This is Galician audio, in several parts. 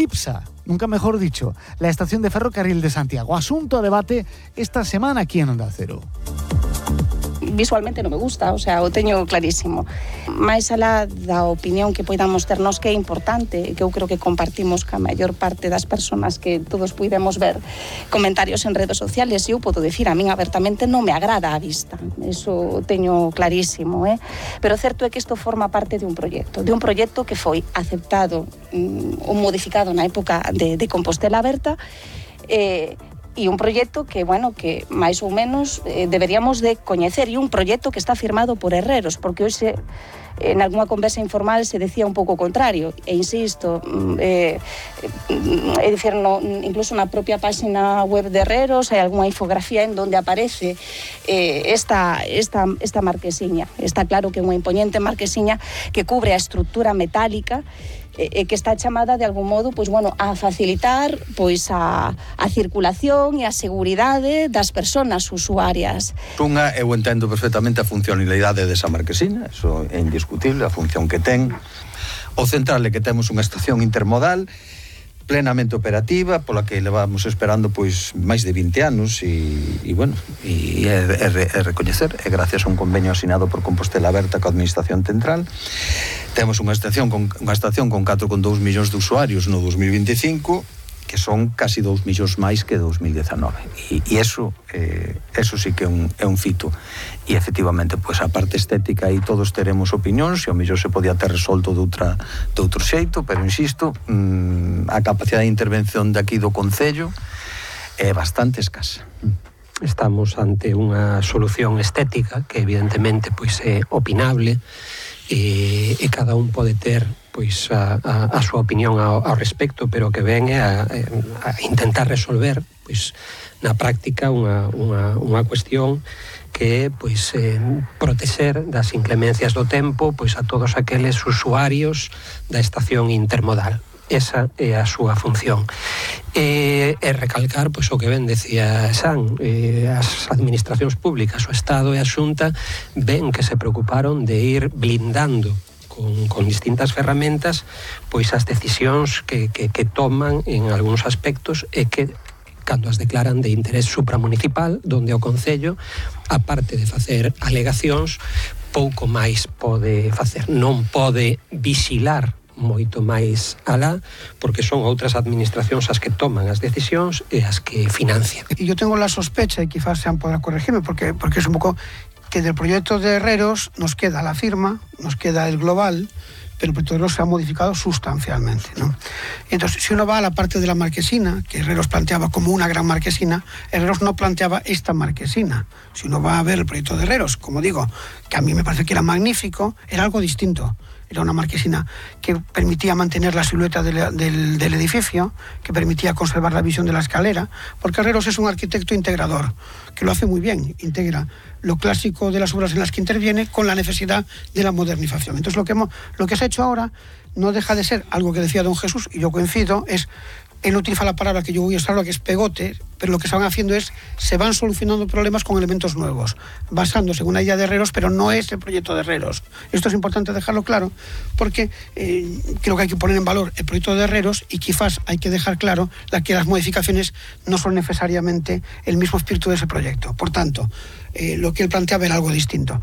eclipsa, nunca mejor dicho, la estación de ferrocarril de Santiago. Asunto a debate esta semana aquí en Onda Cero. Visualmente non me gusta, o sea, o teño clarísimo. Mais alá da opinión que poidamos ternos, que é importante, que eu creo que compartimos ca maior parte das persoas que todos puidemos ver comentarios en redes sociales, e eu podo decir, a min abertamente non me agrada a vista, eso teño clarísimo, pero certo é que isto forma parte de un proxecto que foi aceptado ou modificado na época de Compostela Aberta, e un proxecto que, bueno, que máis ou menos deberíamos de coñecer, e un proxecto que está firmado por herreros, porque hoxe en algunha conversa informal se decía un pouco o contrario, e insisto, é dicir, incluso na propia página web de herreros hai algunha infografía en donde aparece esta marquesiña. Está claro que é unha imponente marquesiña que cubre a estrutura metálica que está chamada de algún modo, pois, bueno, a facilitar pois a circulación e a seguridade das persoas usuarias. Eu entendo perfectamente a funcionalidade desa marquesina, eso é indiscutible, a función que ten. O central é que temos unha estación intermodal plenamente operativa, pola que levamos esperando pois máis de 20 anos e bueno, e é recoñecer, é gracias a un convenio asinado por Compostela Aberta coa Administración Central. Temos unha estación con 4,2 millóns de usuarios no 2025, que son casi 2 millóns máis que 2019. E eso sí que é un fito. E efectivamente, pois a parte estética aí todos teremos opinións, e ao mellor se podía ter resolto de outro xeito, pero insisto, a capacidade de intervención de aquí do Concello é bastante escasa. Estamos ante unha solución estética que evidentemente pois é opinable, e cada un pode ter pois a súa opinión ao respecto, pero que ven é a intentar resolver pois na práctica unha cuestión que é pois protexer das inclemencias do tempo pois a todos aqueles usuarios da estación intermodal. Esa é a súa función. E recalcar pois o que ben decía San, as administracións públicas, o Estado e a Xunta ven que se preocuparon de ir blindando con distintas ferramentas pois as decisións que toman en algúns aspectos, e que cando as declaran de interés supramunicipal, donde o Concello, aparte de facer alegacións, pouco máis pode facer. Non pode vixilar moito máis alá, porque son outras administracións as que toman as decisións e as que financian. E eu tengo la sospecha, e quizás Sean podrá corregirme, porque es un pouco que del proyecto de herreros nos queda la firma, nos queda el global, pero el proyecto de herreros se ha modificado sustancialmente, ¿no? Entonces, si uno va a la parte de la marquesina, que Herreros planteaba como una gran marquesina, Herreros no planteaba esta marquesina. Si uno va a ver el proyecto de Herreros, como digo, que a mí me parece que era magnífico, era algo distinto. Era una marquesina que permitía mantener la silueta del edificio, que permitía conservar la visión de la escalera, porque Herreros es un arquitecto integrador, que lo hace muy bien, integra lo clásico de las obras en las que interviene con la necesidad de la modernización. Entonces lo que se ha hecho ahora no deja de ser algo que decía don Jesús, y yo coincido, es, él utiliza la palabra que yo voy a usar, que es pegote, pero lo que se van haciendo es, se van solucionando problemas con elementos nuevos, basándose en una idea de Herreros, pero no es el proyecto de Herreros. Esto es importante dejarlo claro, porque creo que hay que poner en valor el proyecto de Herreros, y quizás hay que dejar claro que las modificaciones no son necesariamente el mismo espíritu de ese proyecto. Por tanto, lo que él planteaba era algo distinto.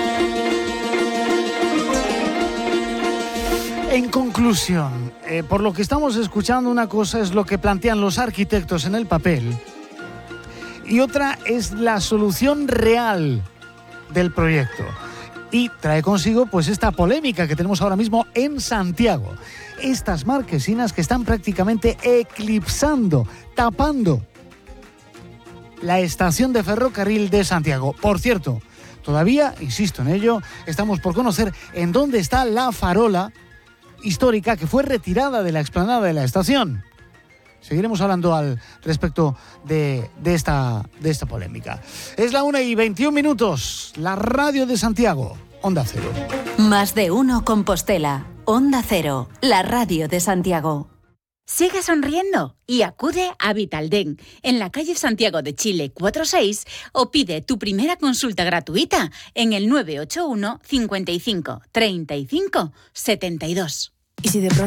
En conclusión, por lo que estamos escuchando, una cosa es lo que plantean los arquitectos en el papel y otra es la solución real del proyecto. Y trae consigo pues esta polémica que tenemos ahora mismo en Santiago. Estas marquesinas que están prácticamente eclipsando, tapando la estación de ferrocarril de Santiago. Por cierto, todavía, insisto en ello, estamos por conocer en dónde está la farola histórica que fue retirada de la explanada de la estación. Seguiremos hablando al respecto de esta polémica. Es la 1:21, la radio de Santiago, Onda Cero. Más de uno Compostela, Onda Cero, la radio de Santiago. Sigue sonriendo y acude a Vitaldent en la calle Santiago de Chile 46 o pide tu primera consulta gratuita en el 981 55 35 72. ¿Y si de pronto